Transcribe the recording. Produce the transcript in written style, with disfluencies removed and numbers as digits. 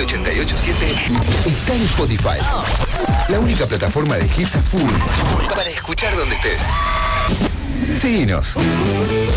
887 está en Spotify. La única plataforma de hits full para escuchar donde estés. Síguenos.